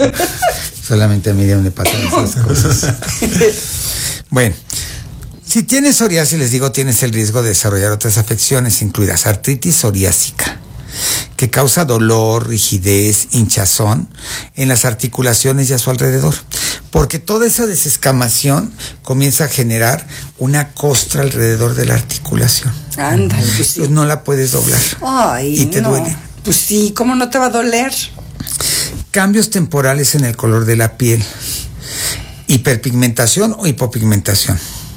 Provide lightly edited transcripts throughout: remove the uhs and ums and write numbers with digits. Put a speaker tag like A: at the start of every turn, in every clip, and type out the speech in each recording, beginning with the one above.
A: Solamente a Miriam le pasan esas cosas. Bueno, si tienes psoriasis, les digo, tienes el riesgo de desarrollar otras afecciones, incluidas artritis psoriásica, que causa dolor, rigidez, hinchazón en las articulaciones y a su alrededor. Porque toda esa desescamación comienza a generar una costra alrededor de la articulación.
B: Ándale, pues sí.
A: Pues no la puedes doblar.
B: Ay,
A: y te duele.
B: Pues sí, ¿cómo no te va a doler?
A: Cambios temporales en el color de la piel. Hiperpigmentación o hipopigmentación.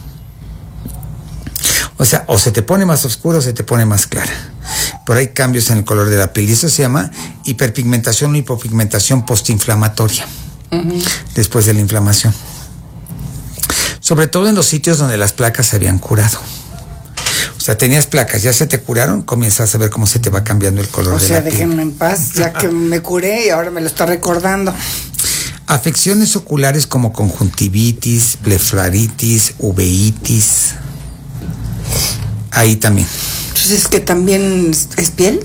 A: O sea, o se te pone más oscuro o se te pone más clara. Pero hay cambios en el color de la piel. Y eso se llama hiperpigmentación o hipopigmentación postinflamatoria. Después de la inflamación. Sobre todo en los sitios donde las placas se habían curado. O sea, tenías placas, ya se te curaron, comienzas a ver cómo se te va cambiando el color de la piel.
B: O sea, déjenme en paz, ya que me curé y ahora me lo está recordando.
A: Afecciones oculares como conjuntivitis, blefaritis, uveitis. Ahí también.
B: Entonces, ¿que también es piel?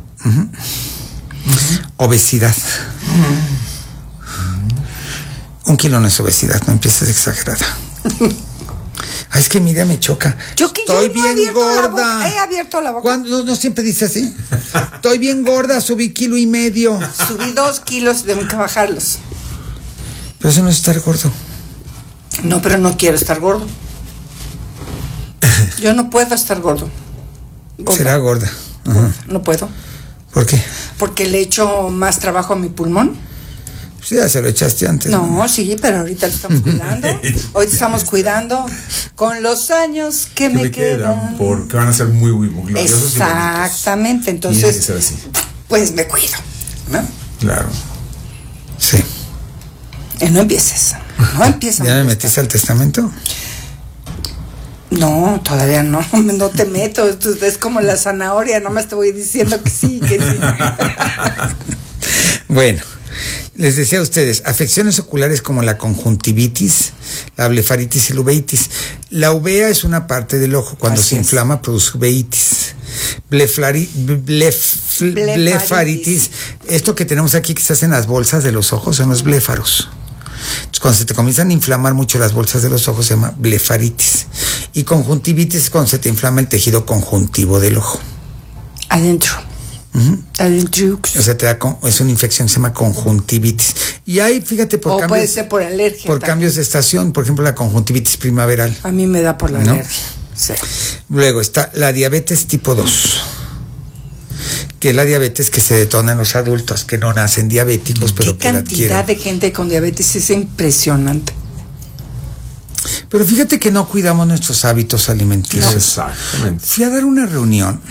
A: Obesidad. 1 kilo no es obesidad, no empieces exagerada. Ay, es que Miriam me choca. Estoy bien gorda.
B: He abierto la boca.
A: ¿Cuándo? No siempre dice así. Estoy bien gorda, subí 1,5 kilos.
B: Subí 2 kilos, tengo que bajarlos.
A: Pero eso no es estar gordo.
B: No, pero no quiero estar gordo. Yo no puedo estar gordo.
A: Será gorda.
B: Ajá. No puedo.
A: ¿Por qué?
B: Porque le echo más trabajo a mi pulmón.
A: Sí, ya se lo echaste antes.
B: No, sí, pero ahorita lo estamos cuidando. Hoy estamos cuidando con los años que me quedan.
C: Porque van a ser muy, muy gloriosos.
B: Exactamente, entonces,
C: así.
B: Pues me cuido, ¿no?
C: Claro.
A: Sí.
B: No empieces. No empieces.
A: ¿Ya me metiste al testamento?
B: No, todavía no. No te meto. Es como la zanahoria, nomás te voy diciendo que sí, que sí.
A: Bueno. Les decía a ustedes, afecciones oculares como la conjuntivitis, la blefaritis y la uveitis. La uvea es una parte del ojo. Cuando se inflama produce uveitis. Blefaritis, esto que tenemos aquí que se hace en las bolsas de los ojos son los bléfaros. Entonces, cuando se te comienzan a inflamar mucho las bolsas de los ojos se llama blefaritis. Y conjuntivitis es cuando se te inflama el tejido conjuntivo del ojo.
B: Adentro.
A: O sea, es una infección que se llama conjuntivitis. Y ahí, fíjate, por cambios.
B: Puede ser por alergia.
A: Por cambios de estación, por ejemplo, la conjuntivitis primaveral.
B: A mí me da por la alergia. Sí.
A: Luego está la diabetes tipo 2, que es la diabetes que se detona en los adultos, que no nacen diabéticos, pero que la adquieren.
B: ¿Qué cantidad de gente con diabetes? Es impresionante.
A: Pero fíjate que no cuidamos nuestros hábitos alimenticios.
C: No, exactamente.
A: Fui a dar una reunión.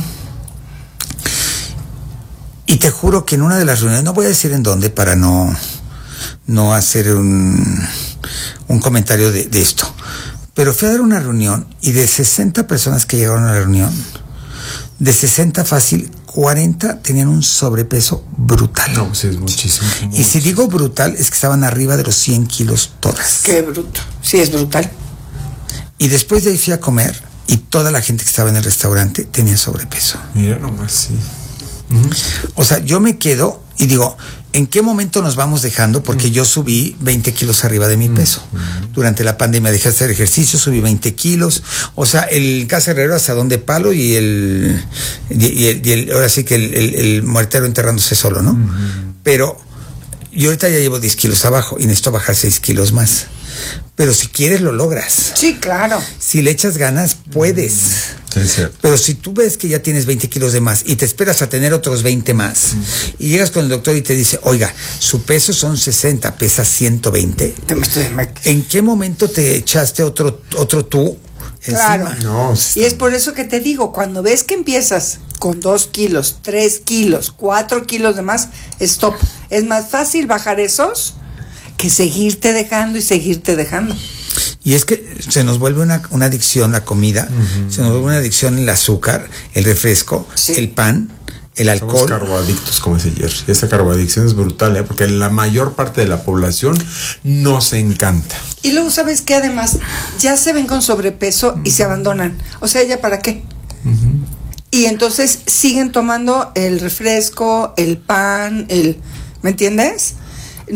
A: Y te juro que en una de las reuniones, no voy a decir en dónde para no hacer un comentario de esto, pero fui a dar una reunión y de 60 personas que llegaron a la reunión, de 60 fácil, 40 tenían un sobrepeso brutal.
C: No, pues es muchísimo.
A: Y si digo brutal, es que estaban arriba de los 100 kilos todas.
B: Qué bruto. Sí, es brutal.
A: Y después de ahí fui a comer y toda la gente que estaba en el restaurante tenía sobrepeso.
C: Mira nomás, sí.
A: O sea, yo me quedo y digo, ¿en qué momento nos vamos dejando? Porque yo subí 20 kilos arriba de mi peso. Durante la pandemia dejé de hacer ejercicio, subí 20 kilos. O sea, el Casa Herrero asadón de palo y el ahora sí que el muertero enterrándose solo, ¿no? Pero yo ahorita ya llevo 10 kilos abajo y necesito bajar 6 kilos más. Pero si quieres lo logras.
B: Sí, claro.
A: Si le echas ganas, puedes.
C: Sí, cierto.
A: Pero si tú ves que ya tienes 20 kilos de más y te esperas a tener otros 20 más y llegas con el doctor y te dice, oiga, su peso son 60, pesa 120. ¿En qué momento te echaste otro tú
B: Claro.
A: encima?
C: No,
B: Y es por eso que te digo, cuando ves que empiezas con 2 kilos, 3 kilos, 4 kilos de más, stop. Es más fácil bajar esos que seguirte dejando y seguirte dejando.
A: Y es que se nos vuelve una adicción la comida, se nos vuelve una adicción el azúcar, el refresco, el pan, el alcohol.
C: Somos carboadictos, como dice Jerry. Esa carboadicción es brutal, porque la mayor parte de la población nos encanta.
B: Y luego, ¿sabes qué? Además, ya se ven con sobrepeso y se abandonan. O sea, ¿ya para qué? Y entonces siguen tomando el refresco, el pan, ¿me entiendes?